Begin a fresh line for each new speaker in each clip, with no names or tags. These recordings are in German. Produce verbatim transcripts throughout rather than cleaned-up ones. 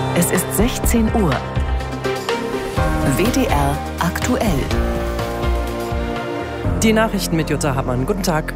Es ist sechzehn Uhr. W D R aktuell.
Die Nachrichten mit Jutta Hamann. Guten Tag.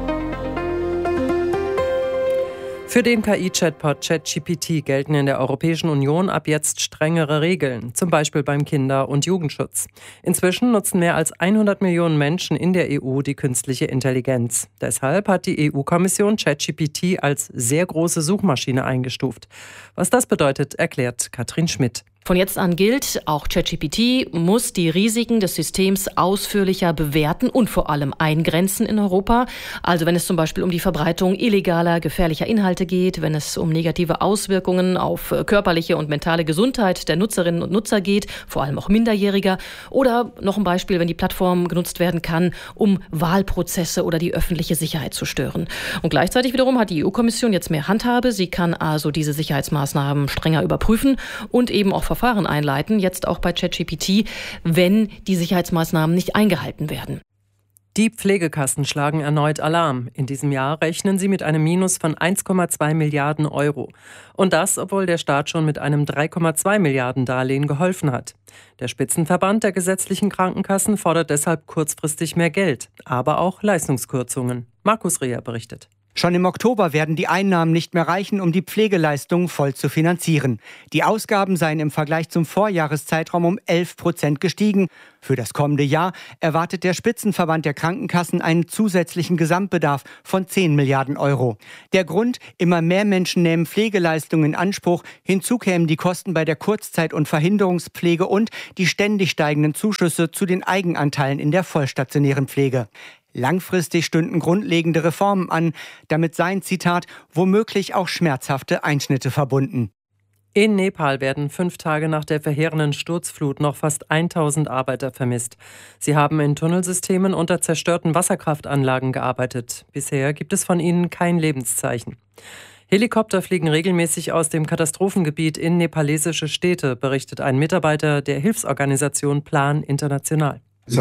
Für den K I-Chatbot ChatGPT gelten in der Europäischen Union ab jetzt strengere Regeln, zum Beispiel beim Kinder- und Jugendschutz. Inzwischen nutzen mehr als hundert Millionen Menschen in der E U die künstliche Intelligenz. Deshalb hat die E U-Kommission ChatGPT als sehr große Suchmaschine eingestuft. Was das bedeutet, erklärt Katrin Schmidt.
Von jetzt an gilt, auch ChatGPT muss die Risiken des Systems ausführlicher bewerten und vor allem eingrenzen in Europa. Also wenn es zum Beispiel um die Verbreitung illegaler, gefährlicher Inhalte geht, wenn es um negative Auswirkungen auf körperliche und mentale Gesundheit der Nutzerinnen und Nutzer geht, vor allem auch Minderjähriger. Oder noch ein Beispiel, wenn die Plattform genutzt werden kann, um Wahlprozesse oder die öffentliche Sicherheit zu stören. Und gleichzeitig wiederum hat die E U-Kommission jetzt mehr Handhabe. Sie kann also diese Sicherheitsmaßnahmen strenger überprüfen und eben auch Verfahren einleiten, jetzt auch bei ChatGPT, wenn die Sicherheitsmaßnahmen nicht eingehalten werden.
Die Pflegekassen schlagen erneut Alarm. In diesem Jahr rechnen sie mit einem Minus von eins Komma zwei Milliarden Euro. Und das, obwohl der Staat schon mit einem drei Komma zwei Milliarden Darlehen geholfen hat. Der Spitzenverband der gesetzlichen Krankenkassen fordert deshalb kurzfristig mehr Geld, aber auch Leistungskürzungen. Markus Reher berichtet.
Schon im Oktober werden die Einnahmen nicht mehr reichen, um die Pflegeleistungen voll zu finanzieren. Die Ausgaben seien im Vergleich zum Vorjahreszeitraum um elf Prozent gestiegen. Für das kommende Jahr erwartet der Spitzenverband der Krankenkassen einen zusätzlichen Gesamtbedarf von zehn Milliarden Euro. Der Grund: immer mehr Menschen nehmen Pflegeleistungen in Anspruch. Hinzu kämen die Kosten bei der Kurzzeit- und Verhinderungspflege und die ständig steigenden Zuschüsse zu den Eigenanteilen in der vollstationären Pflege. Langfristig stünden grundlegende Reformen an. Damit seien, Zitat, womöglich auch schmerzhafte Einschnitte verbunden.
In Nepal werden fünf Tage nach der verheerenden Sturzflut noch fast tausend Arbeiter vermisst. Sie haben in Tunnelsystemen unter zerstörten Wasserkraftanlagen gearbeitet. Bisher gibt es von ihnen kein Lebenszeichen. Helikopter fliegen regelmäßig aus dem Katastrophengebiet in nepalesische Städte, berichtet ein Mitarbeiter der Hilfsorganisation Plan International.
Es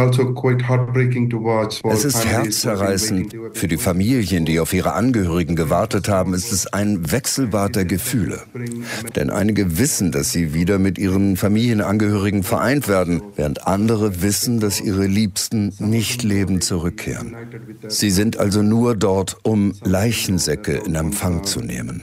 ist herzzerreißend. Für die Familien, die auf ihre Angehörigen gewartet haben, ist es ein Wechselbad der Gefühle. Denn einige wissen, dass sie wieder mit ihren Familienangehörigen vereint werden, während andere wissen, dass ihre Liebsten nicht lebend zurückkehren. Sie sind also nur dort, um Leichensäcke in Empfang zu nehmen.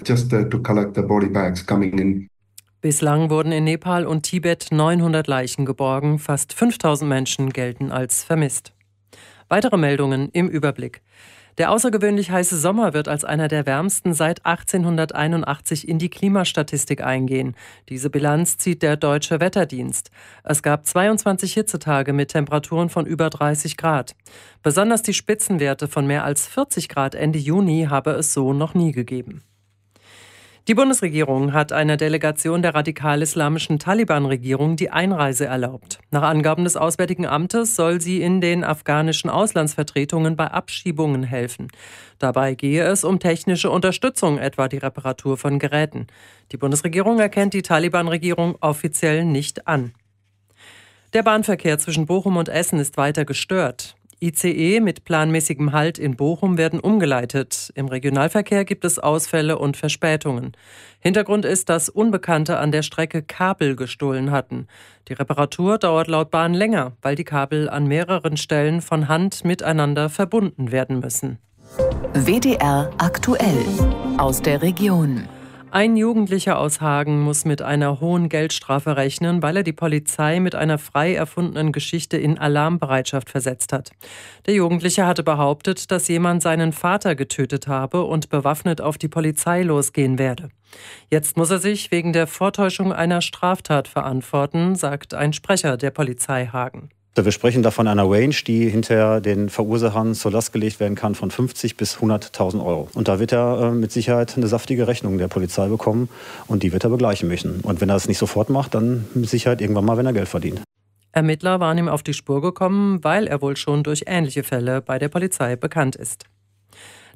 Bislang wurden in Nepal und Tibet neunhundert Leichen geborgen, fast fünftausend Menschen gelten als vermisst. Weitere Meldungen im Überblick. Der außergewöhnlich heiße Sommer wird als einer der wärmsten seit achtzehnhunderteinundachtzig in die Klimastatistik eingehen. Diese Bilanz zieht der Deutsche Wetterdienst. Es gab zweiundzwanzig Hitzetage mit Temperaturen von über dreißig Grad. Besonders die Spitzenwerte von mehr als vierzig Grad Ende Juni habe es so noch nie gegeben. Die Bundesregierung hat einer Delegation der radikal-islamischen Taliban-Regierung die Einreise erlaubt. Nach Angaben des Auswärtigen Amtes soll sie in den afghanischen Auslandsvertretungen bei Abschiebungen helfen. Dabei gehe es um technische Unterstützung, etwa die Reparatur von Geräten. Die Bundesregierung erkennt die Taliban-Regierung offiziell nicht an. Der Bahnverkehr zwischen Bochum und Essen ist weiter gestört. I C E mit planmäßigem Halt in Bochum werden umgeleitet. Im Regionalverkehr gibt es Ausfälle und Verspätungen. Hintergrund ist, dass Unbekannte an der Strecke Kabel gestohlen hatten. Die Reparatur dauert laut Bahn länger, weil die Kabel an mehreren Stellen von Hand miteinander verbunden werden müssen.
W D R aktuell aus der Region.
Ein Jugendlicher aus Hagen muss mit einer hohen Geldstrafe rechnen, weil er die Polizei mit einer frei erfundenen Geschichte in Alarmbereitschaft versetzt hat. Der Jugendliche hatte behauptet, dass jemand seinen Vater getötet habe und bewaffnet auf die Polizei losgehen werde. Jetzt muss er sich wegen der Vortäuschung einer Straftat verantworten, sagt ein Sprecher der Polizei Hagen.
Wir sprechen da von einer Range, die hinter den Verursachern zur Last gelegt werden kann von fünfzig bis hunderttausend Euro. Und da wird er äh, mit Sicherheit eine saftige Rechnung der Polizei bekommen und die wird er begleichen müssen. Und wenn er es nicht sofort macht, dann mit Sicherheit irgendwann mal, wenn er Geld verdient.
Ermittler waren ihm auf die Spur gekommen, weil er wohl schon durch ähnliche Fälle bei der Polizei bekannt ist.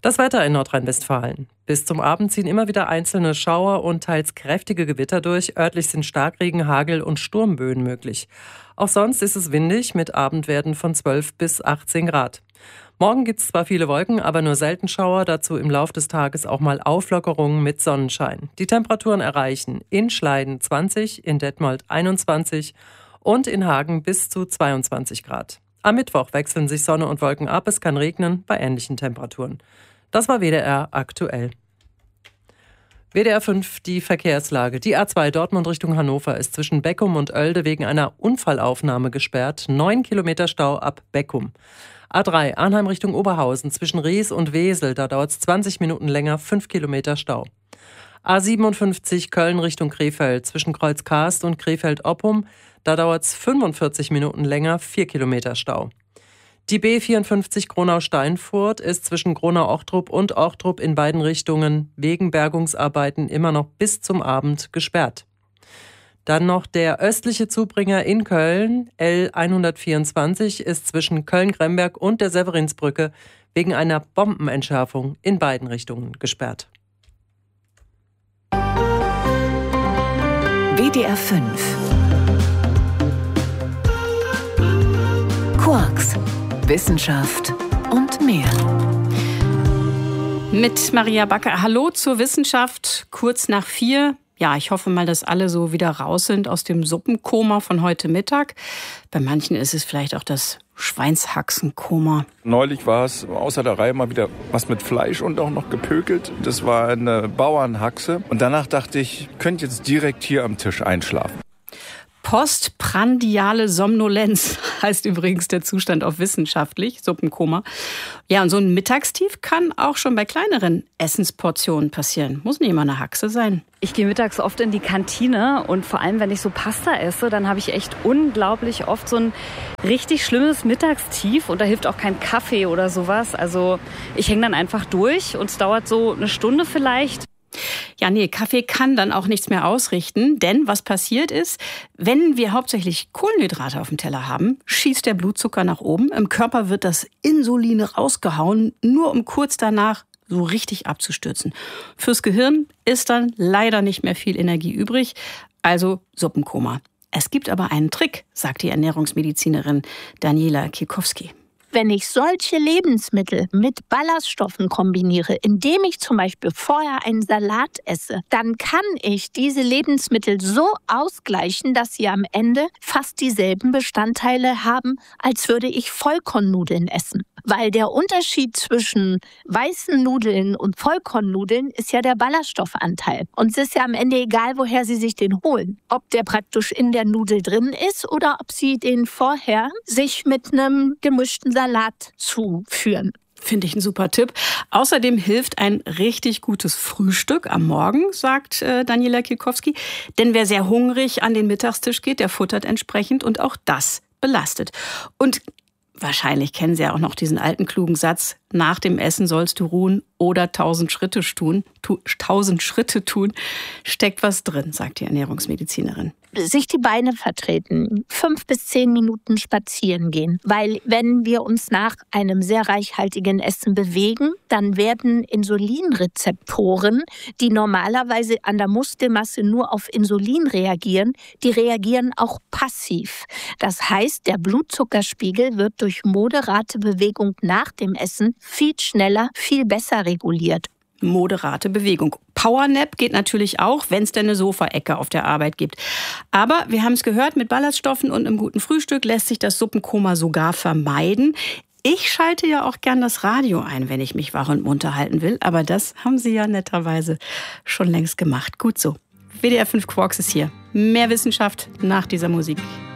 Das Wetter in Nordrhein-Westfalen. Bis zum Abend ziehen immer wieder einzelne Schauer und teils kräftige Gewitter durch. Örtlich sind Starkregen, Hagel und Sturmböen möglich. Auch sonst ist es windig mit Abendwerten von zwölf bis achtzehn Grad. Morgen gibt es zwar viele Wolken, aber nur selten Schauer, dazu im Lauf des Tages auch mal Auflockerungen mit Sonnenschein. Die Temperaturen erreichen in Schleiden zwanzig, in Detmold einundzwanzig und in Hagen bis zu zweiundzwanzig Grad. Am Mittwoch wechseln sich Sonne und Wolken ab, es kann regnen bei ähnlichen Temperaturen. Das war W D R aktuell. W D R fünf, die Verkehrslage. Die A zwei Dortmund Richtung Hannover ist zwischen Beckum und Oelde wegen einer Unfallaufnahme gesperrt. Neun Kilometer Stau ab Beckum. A drei Arnheim Richtung Oberhausen zwischen Ries und Wesel, da dauert es zwanzig Minuten länger, fünf Kilometer Stau. A siebenundfünfzig Köln Richtung Krefeld zwischen Kreuzkarst und Krefeld-Oppum, da dauert es fünfundvierzig Minuten länger, vier Kilometer Stau. Die B vierundfünfzig Gronau-Steinfurt ist zwischen Gronau-Ochtrup und Ochtrup in beiden Richtungen wegen Bergungsarbeiten immer noch bis zum Abend gesperrt. Dann noch der östliche Zubringer in Köln, L hundertvierundzwanzig, ist zwischen Köln-Gremberg und der Severinsbrücke wegen einer Bombenentschärfung in beiden Richtungen gesperrt.
W D R fünf. Quarks, Wissenschaft und mehr.
Mit Maria Backer. Hallo zur Wissenschaft, kurz nach vier. Ja, ich hoffe mal, dass alle so wieder raus sind aus dem Suppenkoma von heute Mittag. Bei manchen ist es vielleicht auch das Schweinshaxenkoma.
Neulich war es außer der Reihe mal wieder was mit Fleisch und auch noch gepökelt. Das war eine Bauernhaxe. Und danach dachte ich, ich könnte jetzt direkt hier am Tisch einschlafen.
Postprandiale Somnolenz heißt übrigens der Zustand auf wissenschaftlich, Suppenkoma. Ja, und so ein Mittagstief kann auch schon bei kleineren Essensportionen passieren. Muss nicht immer eine Haxe sein.
Ich gehe mittags oft in die Kantine und vor allem, wenn ich so Pasta esse, dann habe ich echt unglaublich oft so ein richtig schlimmes Mittagstief und da hilft auch kein Kaffee oder sowas. Also ich hänge dann einfach durch und es dauert so eine Stunde vielleicht.
Ja, nee, Kaffee kann dann auch nichts mehr ausrichten, denn was passiert ist, wenn wir hauptsächlich Kohlenhydrate auf dem Teller haben, schießt der Blutzucker nach oben, im Körper wird das Insulin rausgehauen, nur um kurz danach so richtig abzustürzen. Fürs Gehirn ist dann leider nicht mehr viel Energie übrig, also Suppenkoma. Es gibt aber einen Trick, sagt die Ernährungsmedizinerin Daniela Kielkowski.
Wenn ich solche Lebensmittel mit Ballaststoffen kombiniere, indem ich zum Beispiel vorher einen Salat esse, dann kann ich diese Lebensmittel so ausgleichen, dass sie am Ende fast dieselben Bestandteile haben, als würde ich Vollkornnudeln essen. Weil der Unterschied zwischen weißen Nudeln und Vollkornnudeln ist ja der Ballaststoffanteil. Und es ist ja am Ende egal, woher Sie sich den holen. Ob der praktisch in der Nudel drin ist oder ob Sie den vorher sich mit einem gemischten Salat zuführen.
Finde ich ein super Tipp. Außerdem hilft ein richtig gutes Frühstück am Morgen, sagt äh, Daniela Kielkowski. Denn wer sehr hungrig an den Mittagstisch geht, der futtert entsprechend und auch das belastet. Und wahrscheinlich kennen Sie ja auch noch diesen alten klugen Satz, nach dem Essen sollst du ruhen oder tausend Schritte tun. Tu, tausend Schritte tun. Steckt was drin, sagt die Ernährungsmedizinerin.
Sich die Beine vertreten, fünf bis zehn Minuten spazieren gehen. Weil wenn wir uns nach einem sehr reichhaltigen Essen bewegen, dann werden Insulinrezeptoren, die normalerweise an der Muskelmasse nur auf Insulin reagieren, die reagieren auch passiv. Das heißt, der Blutzuckerspiegel wird durch moderate Bewegung nach dem Essen viel schneller, viel besser reguliert.
Moderate Bewegung. Powernap geht natürlich auch, wenn es denn eine Sofaecke auf der Arbeit gibt. Aber wir haben es gehört, mit Ballaststoffen und einem guten Frühstück lässt sich das Suppenkoma sogar vermeiden. Ich schalte ja auch gern das Radio ein, wenn ich mich wach und munter halten will. Aber das haben Sie ja netterweise schon längst gemacht. Gut so. W D R fünf Quarks ist hier. Mehr Wissenschaft nach dieser Musik.